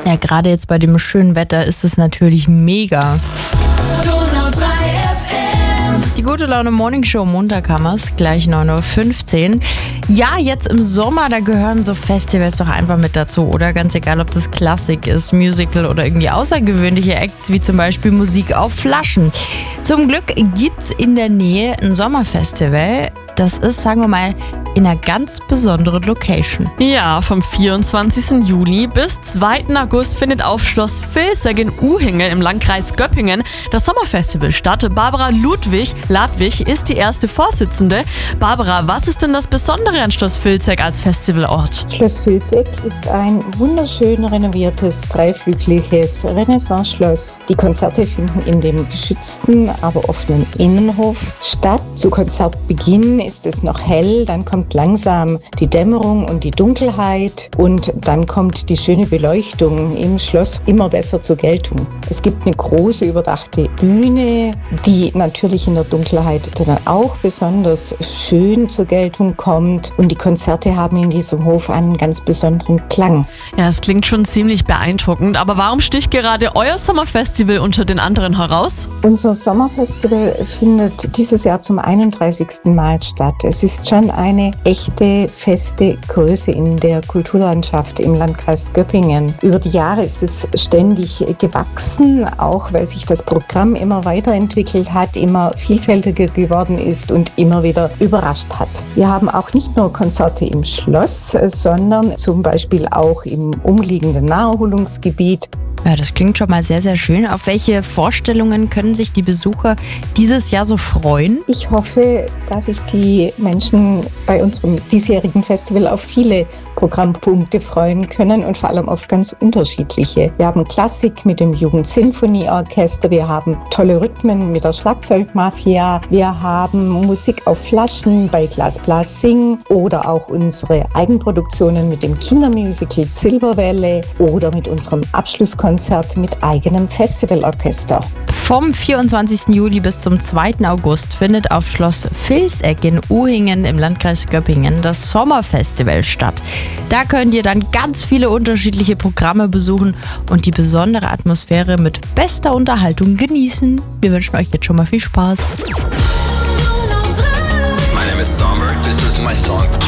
Ja, gerade jetzt bei dem schönen Wetter ist es natürlich mega. Donau 3 FM. Die gute Laune Morning Show Montag haben wir's, gleich 9:15 Uhr. Ja, jetzt im Sommer, da gehören so Festivals doch einfach mit dazu, oder? Ganz egal, ob das Klassik ist, Musical oder irgendwie außergewöhnliche Acts, wie zum Beispiel Musik auf Flaschen. Zum Glück gibt's in der Nähe ein Sommerfestival. Das ist, sagen wir mal, in einer ganz besonderen Location. Ja, vom 24. Juli bis 2. August findet auf Schloss Vilseck in Uhingen im Landkreis Göppingen das Sommerfestival statt. Barbara Ladwig ist die erste Vorsitzende. Barbara, was ist denn das Besondere an Schloss Vilseck als Festivalort? Schloss Vilseck ist ein wunderschön renoviertes, dreiflügeliges Renaissance-Schloss. Die Konzerte finden in dem geschützten, aber offenen Innenhof statt. Zu Konzertbeginn ist es noch hell, dann kommt langsam die Dämmerung und die Dunkelheit und dann kommt die schöne Beleuchtung im Schloss immer besser zur Geltung. Es gibt eine große überdachte Bühne, die natürlich in der Dunkelheit dann auch besonders schön zur Geltung kommt und die Konzerte haben in diesem Hof einen ganz besonderen Klang. Ja, es klingt schon ziemlich beeindruckend, aber warum sticht gerade euer Sommerfestival unter den anderen heraus? Unser Sommerfestival findet dieses Jahr zum 31. Mal statt. Es ist schon eine echte, feste Größe in der Kulturlandschaft im Landkreis Göppingen. Über die Jahre ist es ständig gewachsen, auch weil sich das Programm immer weiterentwickelt hat, immer vielfältiger geworden ist und immer wieder überrascht hat. Wir haben auch nicht nur Konzerte im Schloss, sondern zum Beispiel auch im umliegenden Naherholungsgebiet. Ja, das klingt schon mal sehr, sehr schön. Auf welche Vorstellungen können sich die Besucher dieses Jahr so freuen? Ich hoffe, dass sich die Menschen bei unserem diesjährigen Festival auf viele Programmpunkte freuen können und vor allem auf ganz unterschiedliche. Wir haben Klassik mit dem Jugendsinfonieorchester, wir haben tolle Rhythmen mit der Schlagzeugmafia, wir haben Musik auf Flaschen bei Glas Blas Sing oder auch unsere Eigenproduktionen mit dem Kindermusical Silberwelle oder mit unserem Abschlusskonzert mit eigenem Festivalorchester. Vom 24. Juli bis zum 2. August findet auf Schloss Vilseck in Uhingen im Landkreis Göppingen das Sommerfestival statt. Da könnt ihr dann ganz viele unterschiedliche Programme besuchen und die besondere Atmosphäre mit bester Unterhaltung genießen. Wir wünschen euch jetzt schon mal viel Spaß. Donau 3. My name is Somber. This is my song.